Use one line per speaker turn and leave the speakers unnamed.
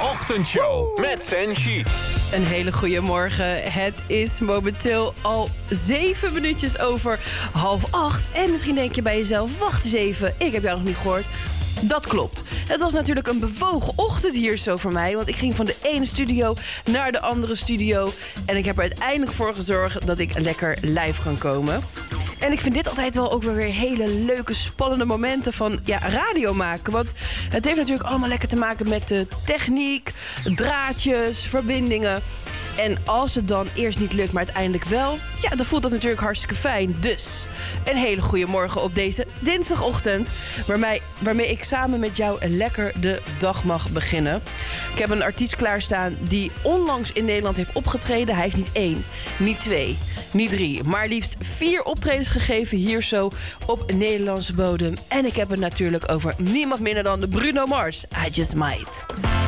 Ochtendshow met Senshi.
Een hele goede morgen. Het is momenteel al 7 minuutjes over 7:30. En misschien denk je bij jezelf, wacht eens even, ik heb jou nog niet gehoord. Dat klopt. Het was natuurlijk een bewogen ochtend hier zo voor mij. Want ik ging van de ene studio naar de andere studio. En ik heb er uiteindelijk voor gezorgd dat ik lekker live kan komen. En ik vind dit altijd wel ook weer hele leuke, spannende momenten van radio maken. Want het heeft natuurlijk allemaal lekker te maken met de techniek, draadjes, verbindingen. En als het dan eerst niet lukt, maar uiteindelijk wel, dan voelt dat natuurlijk hartstikke fijn. Dus een hele goede morgen op deze dinsdagochtend, waarmee ik samen met jou lekker de dag mag beginnen. Ik heb een artiest klaarstaan die onlangs in Nederland heeft opgetreden. Hij heeft niet 1, niet 2, niet 3, maar liefst 4 optredens gegeven hier zo op Nederlandse bodem. En ik heb het natuurlijk over niemand minder dan Bruno Mars. I Just Might.